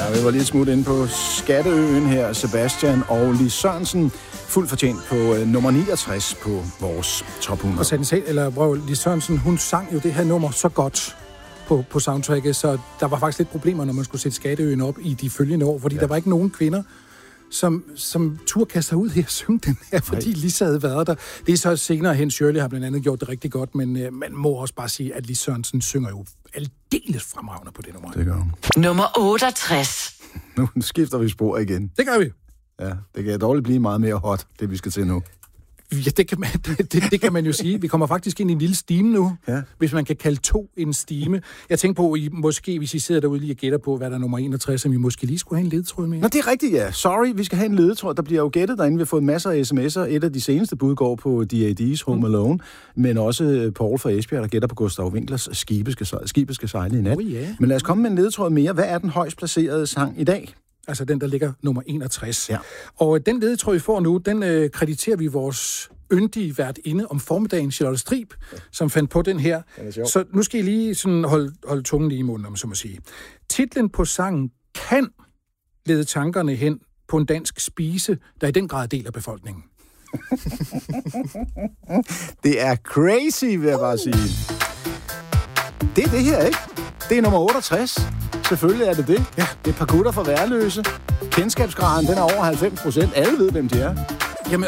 Ja, vi var lige smut inde på Skatteøen her. Sebastian og Lis Sørensen. Fuldt fortjent på nummer 69 på vores top 100. Og Lis Sørensen, hun sang jo det her nummer så godt på soundtracket, så der var faktisk lidt problemer, når man skulle sætte Skatteøen op i de følgende år, fordi der var ikke nogen kvinder, som turde kaste sig ud her og synge den her, fordi Lis havde været der. Det er så senere hen, Shirley har blandt andet gjort det rigtig godt, men man må også bare sige, at Lis Sørensen synger jo aldeles fremragende på det nummer. Det gør hun. Nummer 68. Nu skifter vi spor igen. Det gør vi. Ja, det kan dårligt blive meget mere hot, det vi skal til nu. Ja, det kan man jo sige. Vi kommer faktisk ind i en lille stime nu, hvis man kan kalde 2 en stime. Jeg tænker på, måske hvis I sidder derude lige og gætter på, hvad der er nummer 61, som vi måske lige skulle have en ledetråd med. Nå, det er rigtigt, ja. Sorry, vi skal have en ledetråd. Der bliver jo gættet derinde. Vi har fået masser af sms'er. Et af de seneste bud går på D.A.D.'s Home Alone, men også Paul fra Esbjerg, der gætter på Gustav Winklers Skibet skal sejle i nat. Men lad os komme med en ledetråd mere. Hvad er den højst placerede sang i dag? Altså den, der ligger nummer 61. Ja. Og den ledetråd, vi får nu, den krediterer vi vores yndige værtinde om formiddagen, Charlotte Strib, som fandt på den her. Så nu skal I lige sådan holde tungen lige i munden, om så må sige. Titlen på sangen kan lede tankerne hen på en dansk spise, der i den grad deler befolkningen. Det er crazy, vil jeg bare sige. Det er det her, ikke? Det er nummer 68. Selvfølgelig er det det. Ja. Det er et par gutter fra Værløse. Kendskabsgraden, den er over 90%. Alle ved, hvem de er.